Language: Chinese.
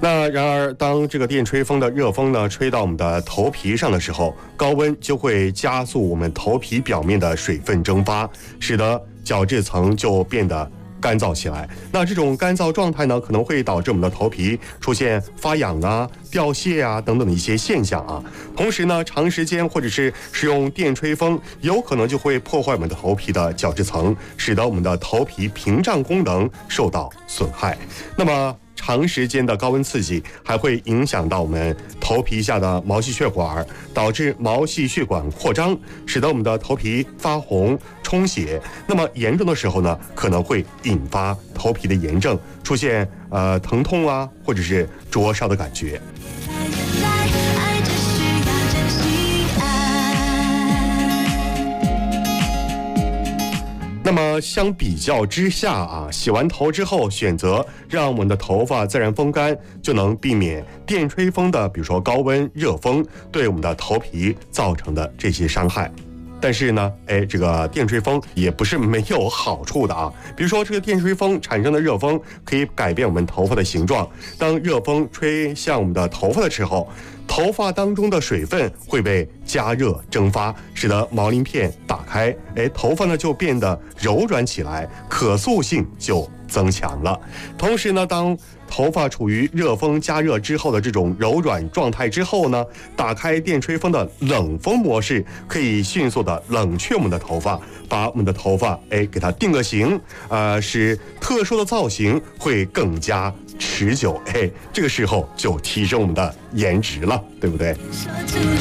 那然而，当这个电吹风的热风呢吹到我们的头皮上的时候，高温就会加速我们头皮表面的水分蒸发，使得角质层就变得干燥起来。那这种干燥状态呢，可能会导致我们的头皮出现发痒啊、掉屑啊等等的一些现象啊。同时呢，长时间或者是使用电吹风，有可能就会破坏我们的头皮的角质层，使得我们的头皮屏障功能受到损害。那么长时间的高温刺激还会影响到我们头皮下的毛细血管，导致毛细血管扩张，使得我们的头皮发红、充血。那么严重的时候呢，可能会引发头皮的炎症，出现疼痛啊，或者是灼烧的感觉。那么相比较之下啊，洗完头之后选择让我们的头发自然风干，就能避免电吹风的比如说高温热风对我们的头皮造成的这些伤害。但是呢，这个电吹风也不是没有好处的啊。比如说，这个电吹风产生的热风可以改变我们头发的形状。当热风吹向我们的头发的时候，头发当中的水分会被加热蒸发，使得毛鳞片打开，头发呢就变得柔软起来，可塑性就增强了。同时呢，当头发处于热风加热之后的这种柔软状态之后呢，打开电吹风的冷风模式，可以迅速的冷却我们的头发，把我们的头发给它定个型，使特殊的造型会更加持久。这个时候就提升我们的颜值了，对不对？说出